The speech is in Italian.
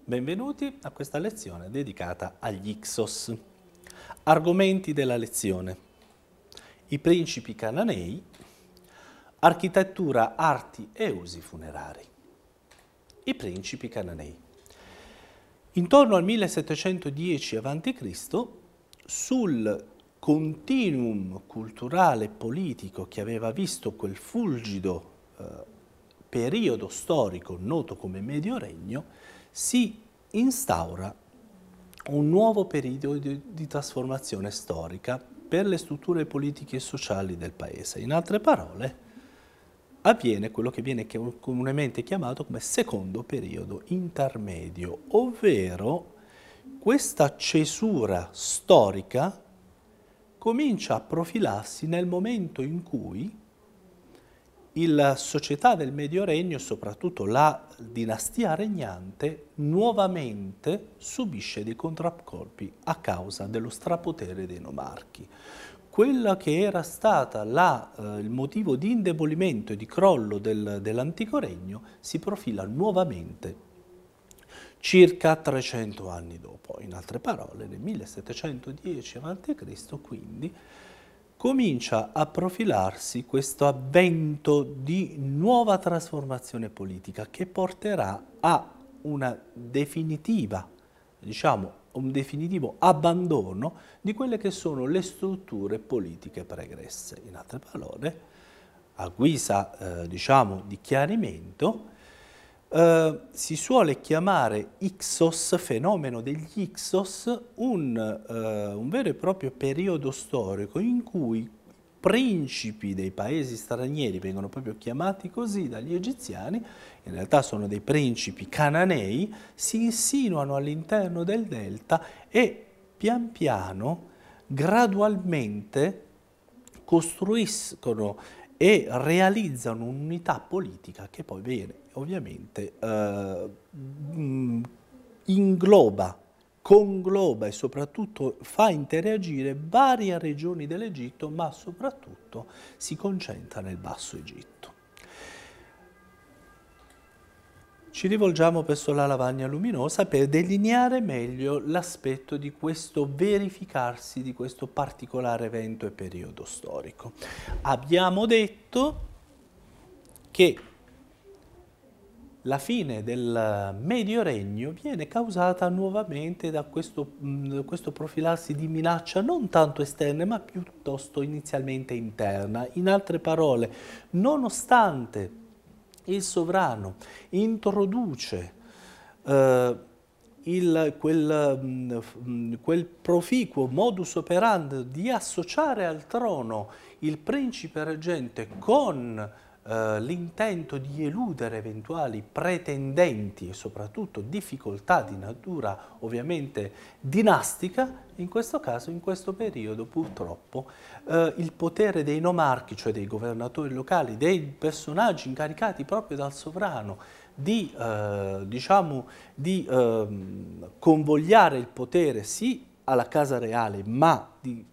Benvenuti a questa lezione dedicata agli Ixos. Argomenti della lezione: i principi cananei, architettura, arti e usi funerari. I principi cananei. Intorno al 1710 a.C., sul continuum culturale e politico che aveva visto quel fulgido periodo storico noto come Medio Regno, si instaura un nuovo periodo di trasformazione storica per le strutture politiche e sociali del paese. In altre parole, avviene quello che viene comunemente chiamato come secondo periodo intermedio, ovvero questa cesura storica comincia a profilarsi nel momento in cui la società del Medio Regno, soprattutto la dinastia regnante, nuovamente subisce dei contraccolpi a causa dello strapotere dei nomarchi. Quella che era stata il motivo di indebolimento e di crollo dell'antico regno si profila nuovamente circa 300 anni dopo. In altre parole, nel 1710 a.C., quindi, comincia a profilarsi questo avvento di nuova trasformazione politica che porterà a una definitiva, un definitivo abbandono di quelle che sono le strutture politiche pregresse. In altre parole, a guisa, di chiarimento, si suole chiamare Ixos, fenomeno degli Ixos, un vero e proprio periodo storico in cui principi dei paesi stranieri vengono proprio chiamati così dagli egiziani, in realtà sono dei principi cananei, si insinuano all'interno del delta e pian piano, gradualmente, costruiscono e realizzano un'unità politica che poi viene ovviamente ingloba, congloba e soprattutto fa interagire varie regioni dell'Egitto, ma soprattutto si concentra nel Basso Egitto. Ci rivolgiamo presso la lavagna luminosa per delineare meglio l'aspetto di questo verificarsi di questo particolare evento e periodo storico. Abbiamo detto che la fine del Medio Regno viene causata nuovamente da questo profilarsi di minaccia non tanto esterna, ma piuttosto inizialmente interna. In altre parole, nonostante il sovrano introduce quel proficuo modus operandi di associare al trono il principe reggente con l'intento di eludere eventuali pretendenti e soprattutto difficoltà di natura ovviamente dinastica, in questo caso, in questo periodo purtroppo, il potere dei nomarchi, cioè dei governatori locali, dei personaggi incaricati proprio dal sovrano di convogliare il potere sì alla casa reale, ma di